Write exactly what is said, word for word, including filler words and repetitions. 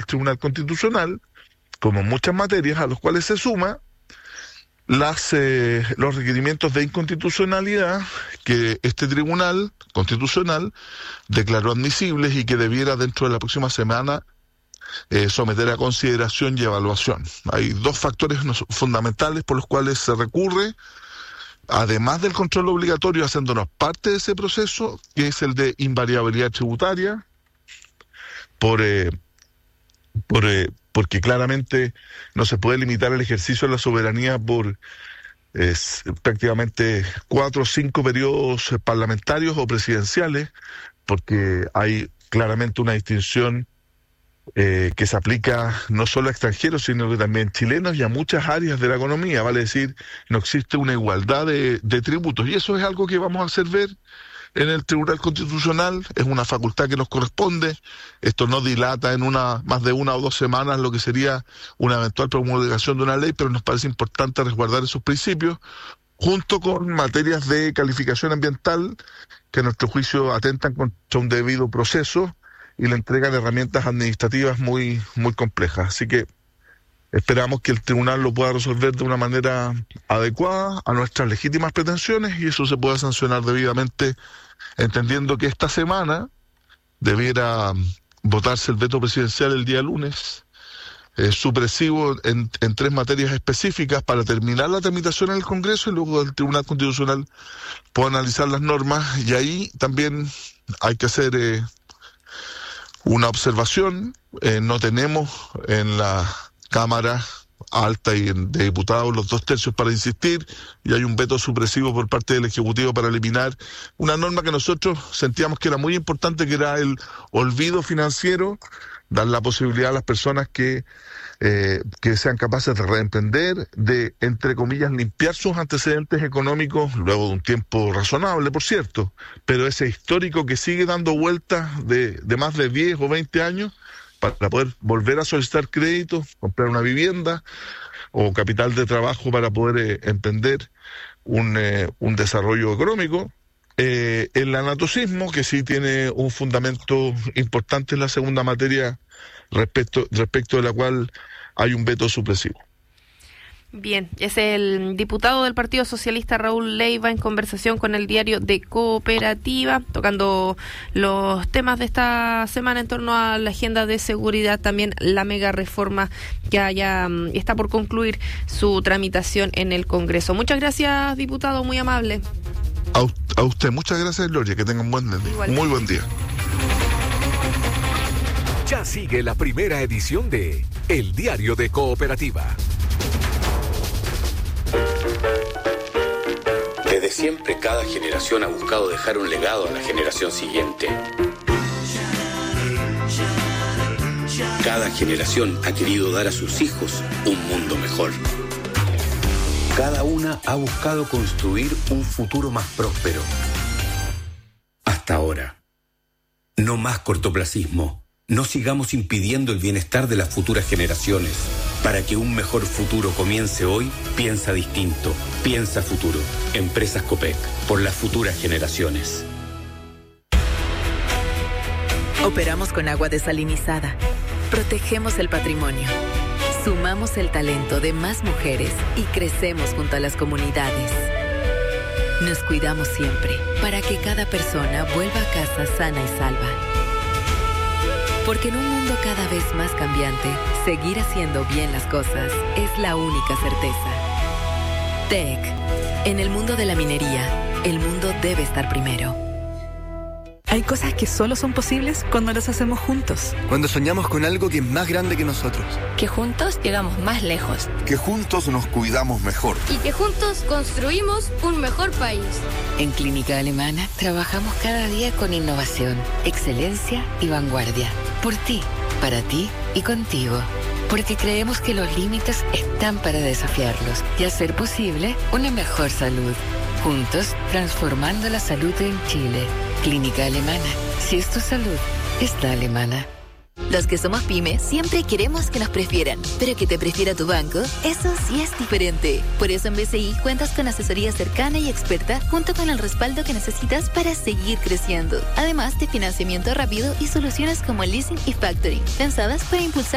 Tribunal Constitucional, como en muchas materias, a los cuales se suma las eh, los requerimientos de inconstitucionalidad que este Tribunal Constitucional declaró admisibles y que debiera dentro de la próxima semana eh, someter a consideración y evaluación. Hay dos factores no, fundamentales por los cuales se recurre, además del control obligatorio, haciéndonos parte de ese proceso, que es el de invariabilidad tributaria, por, eh, por eh, porque claramente no se puede limitar el ejercicio de la soberanía por eh, prácticamente cuatro o cinco periodos parlamentarios o presidenciales, porque hay claramente una distinción eh, que se aplica no solo a extranjeros, sino que también a chilenos y a muchas áreas de la economía. Vale decir, no existe una igualdad de, de tributos, y eso es algo que vamos a hacer ver en el Tribunal Constitucional. Es una facultad que nos corresponde. Esto no dilata en una más de una o dos semanas lo que sería una eventual promulgación de una ley, pero nos parece importante resguardar esos principios, junto con materias de calificación ambiental que a nuestro juicio atentan contra un debido proceso y le entregan herramientas administrativas muy, muy complejas. Así que esperamos que el tribunal lo pueda resolver de una manera adecuada a nuestras legítimas pretensiones y eso se pueda sancionar debidamente, entendiendo que esta semana debiera votarse el veto presidencial el día lunes, eh, supresivo en, en tres materias específicas para terminar la tramitación en el Congreso, y luego el Tribunal Constitucional pueda analizar las normas. Y ahí también hay que hacer eh, una observación. Eh, no tenemos en la Cámara Alta y de Diputados los dos tercios para insistir, y hay un veto supresivo por parte del Ejecutivo para eliminar una norma que nosotros sentíamos que era muy importante, que era el olvido financiero, dar la posibilidad a las personas que, eh, que sean capaces de reemprender, de, entre comillas, limpiar sus antecedentes económicos, luego de un tiempo razonable, por cierto, pero ese histórico que sigue dando vueltas de, de más de diez o veinte años, para poder volver a solicitar crédito, comprar una vivienda o capital de trabajo para poder eh, emprender un, eh, un desarrollo económico. Eh, el anatocismo, que sí tiene un fundamento importante en la segunda materia, respecto, respecto de la cual hay un veto supresivo. Bien, es el diputado del Partido Socialista Raúl Leiva en conversación con el diario de Cooperativa, tocando los temas de esta semana en torno a la agenda de seguridad, también la mega reforma que ya está por concluir su tramitación en el Congreso. Muchas gracias, diputado, muy amable. A, a usted, muchas gracias, Gloria, que tenga un buen día. Muy buen día. Ya sigue la primera edición de El Diario de Cooperativa. Desde siempre, cada generación ha buscado dejar un legado a la generación siguiente. Cada generación ha querido dar a sus hijos un mundo mejor. Cada una ha buscado construir un futuro más próspero. Hasta ahora. No más cortoplacismo. No sigamos impidiendo el bienestar de las futuras generaciones. Para que un mejor futuro comience hoy, piensa distinto. Piensa futuro. Empresas Copec. Por las futuras generaciones. Operamos con agua desalinizada. Protegemos el patrimonio. Sumamos el talento de más mujeres y crecemos junto a las comunidades. Nos cuidamos siempre para que cada persona vuelva a casa sana y salva. Porque en un mundo cada vez más cambiante, seguir haciendo bien las cosas es la única certeza. T E C. En el mundo de la minería, el mundo debe estar primero. Hay cosas que solo son posibles cuando las hacemos juntos. Cuando soñamos con algo que es más grande que nosotros. Que juntos llegamos más lejos. Que juntos nos cuidamos mejor. Y que juntos construimos un mejor país. En Clínica Alemana trabajamos cada día con innovación, excelencia y vanguardia. Por ti, para ti y contigo. Porque creemos que los límites están para desafiarlos y hacer posible una mejor salud. Juntos, transformando la salud en Chile. Clínica Alemana. Si es tu salud, es la alemana. Los que somos pyme siempre queremos que nos prefieran, pero que te prefiera tu banco, eso sí es diferente. Por eso en B C I cuentas con asesoría cercana y experta junto con el respaldo que necesitas para seguir creciendo. Además de financiamiento rápido y soluciones como leasing y factoring, pensadas para impulsar